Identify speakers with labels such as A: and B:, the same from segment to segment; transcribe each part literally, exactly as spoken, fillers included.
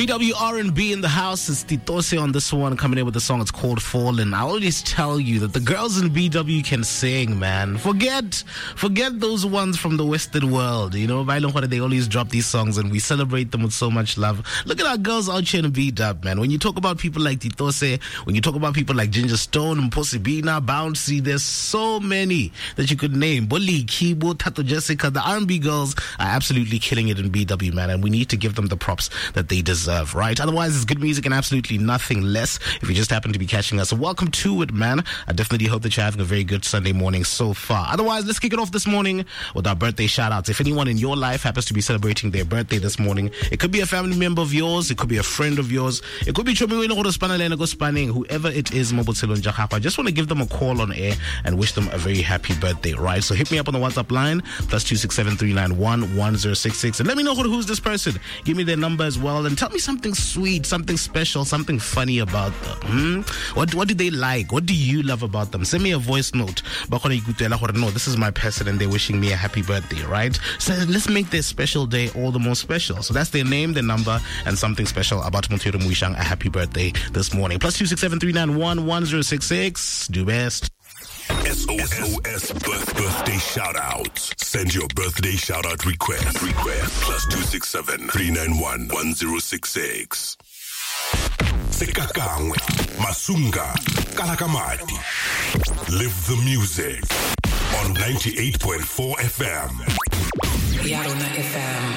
A: W R and B in the house. It's Titose on this one, coming in with the song. It's called Fallen. I always tell you that the girls in B W can sing, man. Forget, forget those ones from the Western world. You know, they always drop these songs and we celebrate them with so much love. Look at our girls out here in B W, man. When you talk about people like Titose, when you talk about people like Ginger Stone, Mposi Bina, Bouncy, there's so many that you could name. Bully, Kibo, Tato Jessica, the R and B girls are absolutely killing it in B W, man. And we need to give them the props that they deserve, right? Otherwise, it's good music and absolutely nothing less. If you just happen to be catching us, so welcome to it, man. I definitely hope that you're having a very good Sunday morning so far. Otherwise, let's kick it off this morning with our birthday shout-outs. If anyone in your life happens to be celebrating their birthday this morning, it could be a family member of yours, it could be a friend of yours, it could be Spanning, whoever it is, I just want to give them a call on air and wish them a very happy birthday, right? So hit me up on the WhatsApp line, plus two six seven three nine one one zero six six, and let me know who, who's this person. Give me their number as well, and tell me something sweet, something special, something funny about them. Hmm? What what do they like? What do you love about them? Send me a voice note. No, this is my person and they're wishing me a happy birthday, right? So let's make this special day all the more special. So that's their name, their number, and something special about Montero Muishang. A happy birthday this morning. Plus two six seven three nine one one zero six six. Do best.
B: S O S birth, birthday shout out. Send your birthday shout out request. Request plus two six seven three nine one one zero six six. Sekakangwe, Masunga, Kalakamati. Live the music on ninety-eight point four F M.
C: Yarona F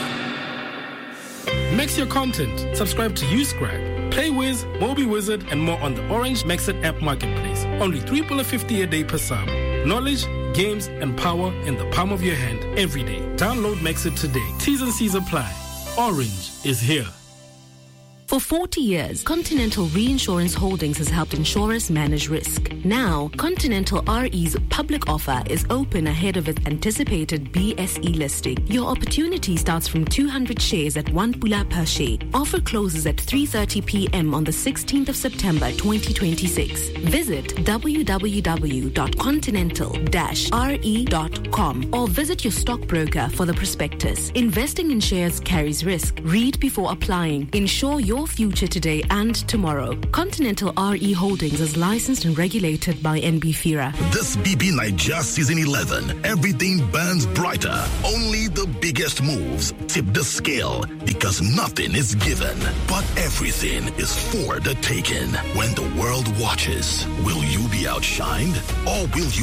C: M.
D: Mix your content. Subscribe to UScribe, PlayWiz, MobiWizard, and more on the Orange Mexit app marketplace. Only three dollars fifty a day per sub. Knowledge, games, and power in the palm of your hand every day. Download Mexit today. T's and C's apply. Orange is here.
E: For forty years, Continental Reinsurance Holdings has helped insurers manage risk. Now, Continental R E's public offer is open ahead of its anticipated B S E listing. Your opportunity starts from two hundred shares at one pula per share. Offer closes at three thirty p.m. on the sixteenth of September twenty twenty-six. Visit w w w dot continental dash r e dot com or visit your stockbroker for the prospectus. Investing in shares carries risk. Read before applying. Ensure your future today and tomorrow. Continental R E Holdings is licensed and regulated by N B F I R A.
B: This B B Niger Season eleven, everything burns brighter. Only the biggest moves tip the scale because nothing is given, but everything is for the taking. When the world watches, will you be outshined or will you